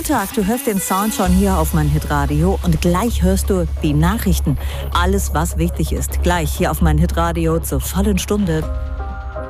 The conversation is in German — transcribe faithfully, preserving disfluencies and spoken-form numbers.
Schönen Tag, du hörst den Sound schon hier auf mein Hitradio und gleich hörst du die Nachrichten. Alles, was wichtig ist, gleich hier auf mein Hitradio zur vollen Stunde.